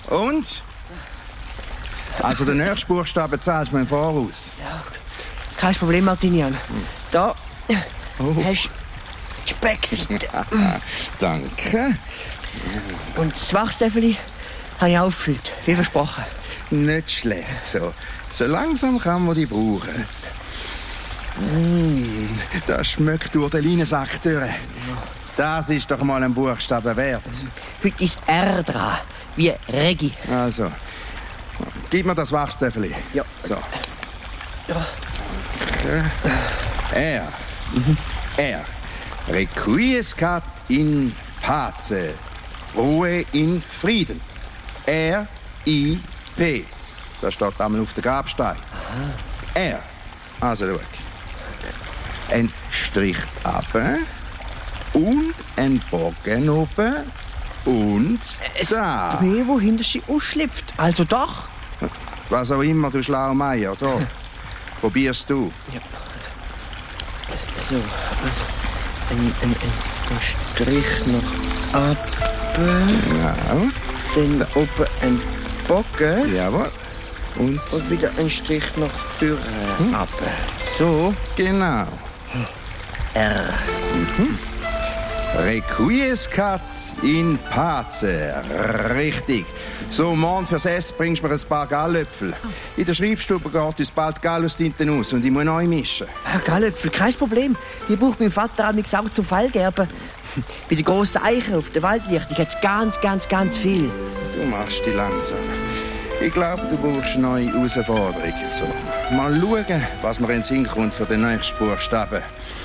Und? Also den nächsten Buchstaben zahlst du mir im Voraus. Ja, kein Problem, Martinian. Da hast du die Speckseite. Danke. Und das Wachstäfeli habe ich aufgefüllt, wie versprochen. Nicht schlecht so. So langsam kann man die brauchen. Das schmeckt durch den Leinensack durch. Das ist doch mal ein Buchstaben wert. Heute ist R dran, wie Regi. Also, gib mir das Wachstäfeli. Ja. So. Ja. R. R. Requiescat in pace. Ruhe in Frieden. R-I-P. Das steht einmal auf der Grabstein. R. Also, schau. Ein Strich runter und ein Bogen oben und da. Das B, wo hinter sie ausschlüpft. Also doch. Was auch immer, du Schlaumeier. So, probierst du. Ja, also ein Strich nach oben. Genau. Dann oben ein Bogen. Jawohl. Und wieder ein Strich nach vorne ab. So. Genau. R. Requiescat in pace. Richtig. So, morgen fürs Essen bringst du mir ein paar Gallöpfel. In der Schreibstube geht uns bald Gallustinte aus und ich muss neu mischen. Gallöpfel, kein Problem. Die braucht mein Vater auch zum Fallgerben. Bei den grossen Eichen auf der Waldlichtung hat es ganz viel. Du machst die langsam. Ich glaube, du brauchst eine neue Herausforderung. So, mal schauen, was mir in den Sinn kommt für den nächsten Buchstaben.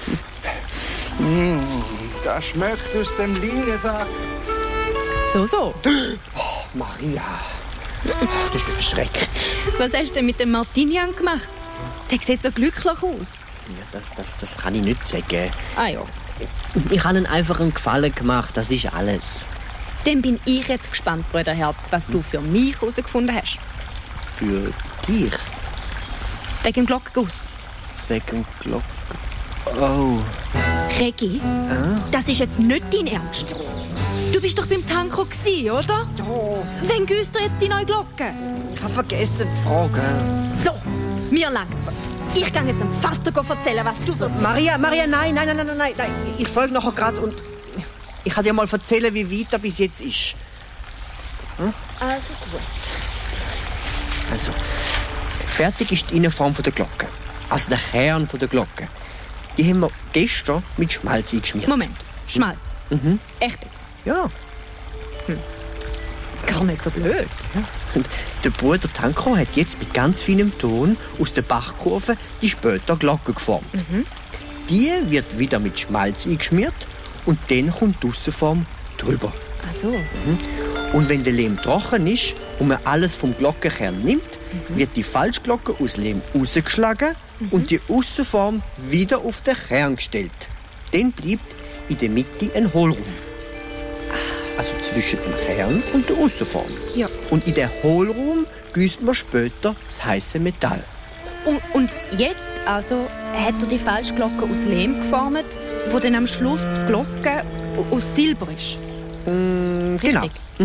Das schmeckt aus dem Leinensack. So. Oh, Maria, du hast mich verschreckt. Was hast du denn mit dem Martinian gemacht? Der sieht so glücklich aus. Ja, das kann ich nicht sagen. Ah ja. Ich habe ihm einfach einen Gefallen gemacht, das ist alles. Dann bin ich jetzt gespannt, Brüderherz, was du für mich herausgefunden hast. Für dich? Wegen dem Glockenguss. Wegen Glocken. Oh. Regi, das ist jetzt nicht dein Ernst. Du bist doch beim Tanko gsi, oder? Ja. Wann güsst ihr jetzt die neue Glocke? Ich habe vergessen zu fragen. So, mir langt's. Ich kann jetzt dem Vater erzählen, was du so... Maria, nein. Ich folge nachher gerade und ich kann dir mal erzählen, wie weit er bis jetzt ist. Also gut. Also, fertig ist die Innenform der Glocke. Also der Kern der Glocke. Die haben wir gestern mit Schmalz eingeschmiert. Moment, Schmalz. Echt jetzt? Ja. Gar nicht so blöd. Ja. Und der Bruder Tanko hat jetzt mit ganz feinem Ton aus der Bachkurve die später Glocke geformt. Die wird wieder mit Schmalz eingeschmiert und dann kommt die Aussenform drüber. Ach so. Und wenn der Lehm trocken ist und man alles vom Glockenkern nimmt, wird die Falschglocke aus Lehm rausgeschlagen und die Aussenform wieder auf den Kern gestellt. Dann bleibt in der Mitte ein Hohlraum. Also zwischen dem Kern und der Aussenform. Ja. Und in den Hohlraum gießt man später das heiße Metall. Und jetzt also hat er die Falschglocke aus Lehm geformt, wo dann am Schluss die Glocke aus Silber ist. Genau.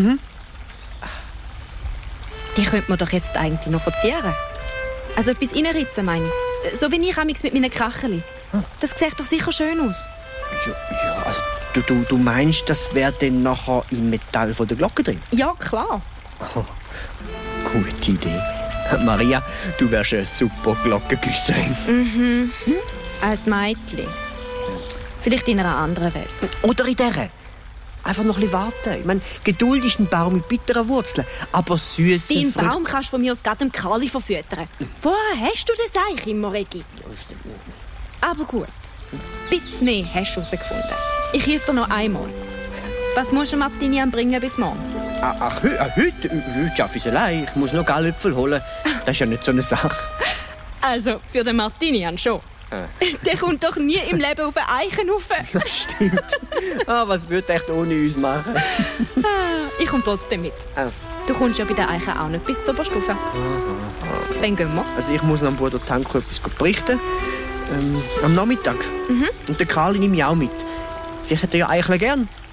Die könnte man doch jetzt eigentlich noch verzieren. Also etwas reinritzen, meine ich. So wie ich amigs mit meinen Kacheli. Das sieht doch sicher schön aus. Ja, also du meinst, das wäre dann nachher im Metall von der Glocke drin? Ja, klar. Oh, gute Idee. Maria, du wärst eine super Glockengüsserin. Als Mädchen. Vielleicht in einer anderen Welt. Oder in dieser. Einfach noch ein bisschen warten. Ich meine, Geduld ist ein Baum mit bitteren Wurzeln, aber süße Deinen Früchte. Baum kannst du von mir aus gerade dem Karli verfüttern. Woher hast du das eigentlich immer, Regi? Aber gut. Ein bisschen mehr hast du herausgefunden. Ich helfe dir noch einmal. Was musst du Martinian bringen bis morgen? Ach, heute schaffe ich es allein. Ich muss noch Gallöpfel holen. Das ist ja nicht so eine Sache. Also, für den Martinian schon. Der kommt doch nie im Leben auf einen Eichenhaufen. Ja, stimmt. Was würde echt ohne uns machen? Ich komme trotzdem mit. Du kommst ja bei den Eichen auch nicht bis zur Oberstufe. Dann gehen wir. Also ich muss noch am Bruder Tanko etwas berichten. Am Nachmittag. Und den Karli nehme ich auch mit. Vielleicht hat er ja Eicheln gern.